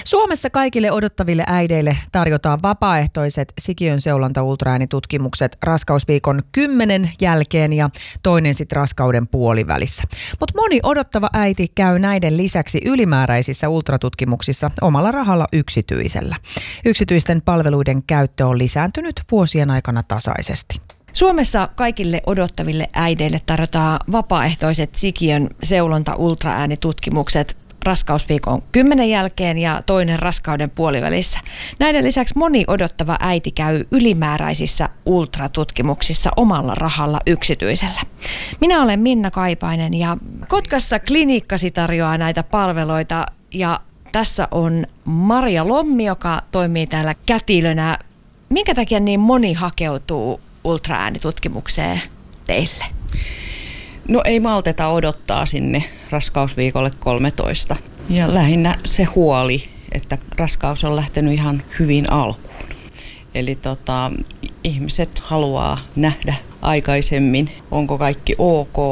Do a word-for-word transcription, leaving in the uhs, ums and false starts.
Suomessa kaikille odottaville äideille tarjotaan vapaaehtoiset sikiön seulonta ultraäänitutkimukset raskausviikon kymmenen jälkeen ja toinen sitten raskauden puolivälissä. Mutta moni odottava äiti käy näiden lisäksi ylimääräisissä ultratutkimuksissa omalla rahalla yksityisellä. Yksityisten palveluiden käyttö on lisääntynyt vuosien aikana tasaisesti. Suomessa kaikille odottaville äideille tarjotaan vapaaehtoiset sikiön seulonta ultraäänitutkimukset raskausviikon kymmenen jälkeen ja toinen raskauden puolivälissä. Näiden lisäksi moni odottava äiti käy ylimääräisissä ultratutkimuksissa omalla rahalla yksityisellä. Minä olen Minna Kaipainen ja Kotkassa klinikkasi tarjoaa näitä palveluita ja tässä on Maria Lommi, joka toimii täällä kätilönä. Minkä takia niin moni hakeutuu ultraäänitutkimukseen teille? No ei malteta odottaa sinne raskausviikolle kolmetoista. Ja lähinnä se huoli, että raskaus on lähtenyt ihan hyvin alkuun. Eli tota, ihmiset haluaa nähdä aikaisemmin, onko kaikki ok.